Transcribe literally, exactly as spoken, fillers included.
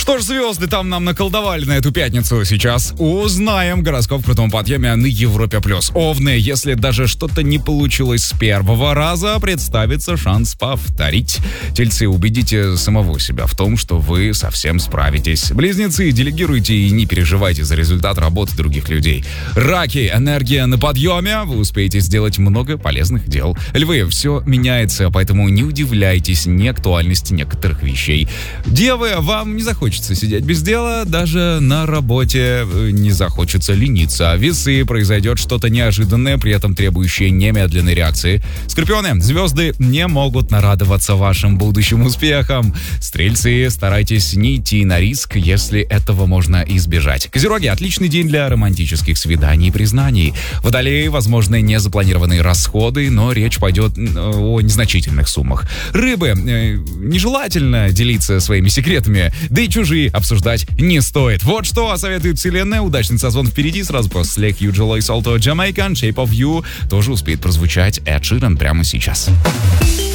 Что ж, звезды там нам наколдовали на эту пятницу. Сейчас узнаем гороскоп в крутом подъеме на Европе+. Овны, если даже что-то не получилось с первого раза, представится шанс повторить. Тельцы, убедите самого себя в том, что вы совсем справитесь. Близнецы, делегируйте и не переживайте за результат работы других людей. Раки, энергия на подъеме, вы успеете сделать много полезных дел. Львы, все меняется, поэтому не удивляйтесь неактуальности некоторых вещей. Девы, вам не захочется сидеть без дела, даже на работе не захочется лениться. Весы, произойдет что-то неожиданное, при этом требующее немедленной реакции. Скорпионы, звезды не могут нарадоваться вашим будущим успехам. Стрельцы, старайтесь не идти на риск, если этого можно избежать. Козероги, отличный день для романтических свиданий и признаний. Водолеи, возможны незапланированные расходы, но речь пойдет о незначительных суммах. Рыбы, нежелательно делиться своими секретами, да и чужие обсуждать не стоит. Вот что советует вселенная. Удачный созвон впереди. Сразу после Хьюджи Лой Солто Jamaican, Shape of You тоже успеет прозвучать Эд Ширан прямо сейчас.